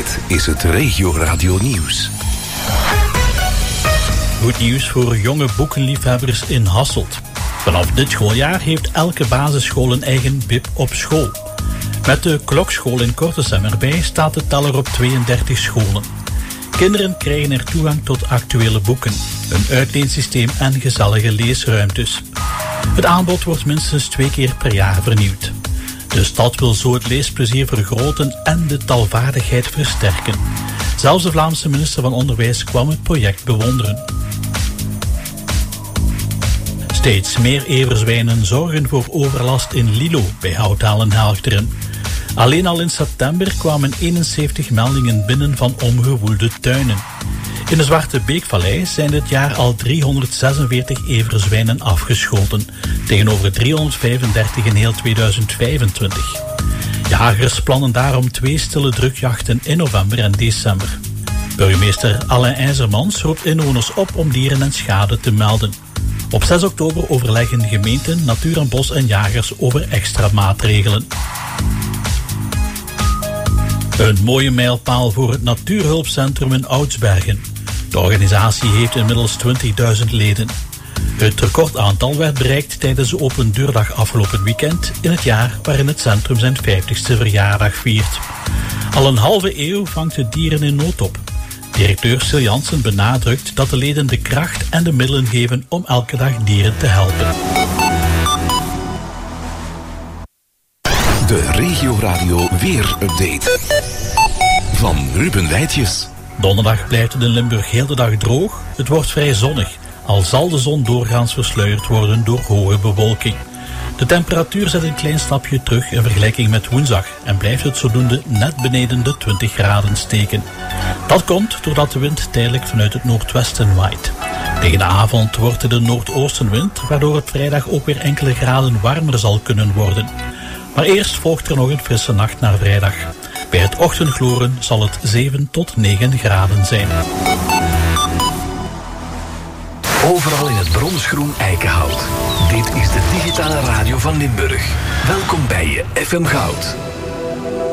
Dit is het Regio Radio Nieuws. Goed nieuws voor jonge boekenliefhebbers in Hasselt. Vanaf dit schooljaar heeft elke basisschool een eigen bib op school. Met de klokschool in Kortesem erbij staat de teller op 32 scholen. Kinderen krijgen er toegang tot actuele boeken, een uitleensysteem en gezellige leesruimtes. Het aanbod wordt minstens 2 keer per jaar vernieuwd. De stad wil zo het leesplezier vergroten en de talvaardigheid versterken. Zelfs de Vlaamse minister van Onderwijs kwam het project bewonderen. Steeds meer everzwijnen zorgen voor overlast in Lilo bij Houtaal en Helchteren. Alleen al in september kwamen 71 meldingen binnen van omgewoelde tuinen. In de Zwarte Beekvallei zijn dit jaar al 346 everzwijnen afgeschoten, tegenover 335 in heel 2025. Jagers plannen daarom 2 stille drukjachten in november en december. Burgemeester Alain IJzermans roept inwoners op om dieren en schade te melden. Op 6 oktober overleggen gemeenten, Natuur en Bos en jagers over extra maatregelen. Een mooie mijlpaal voor het Natuurhulpcentrum in Oudsbergen. De organisatie heeft inmiddels 20.000 leden. Het recordaantal werd bereikt tijdens de open deurdag afgelopen weekend in het jaar waarin het centrum zijn 50ste verjaardag viert. Al een halve eeuw vangt het dieren in nood op. Directeur Sil Jansen benadrukt dat de leden de kracht en de middelen geven om elke dag dieren te helpen. De Regio Radio Weer-update van Ruben Wijtjes. Donderdag blijft het in Limburg heel de dag droog. Het wordt vrij zonnig, al zal de zon doorgaans versluierd worden door hoge bewolking. De temperatuur zet een klein stapje terug in vergelijking met woensdag en blijft het zodoende net beneden de 20 graden steken. Dat komt doordat de wind tijdelijk vanuit het noordwesten waait. Tegen de avond wordt het een noordoostenwind, waardoor het vrijdag ook weer enkele graden warmer zal kunnen worden. Maar eerst volgt er nog een frisse nacht naar vrijdag. Bij het ochtendgloren zal het 7 tot 9 graden zijn. Overal in het bronsgroen eikenhout. Dit is de digitale radio van Limburg. Welkom bij je FM Goud.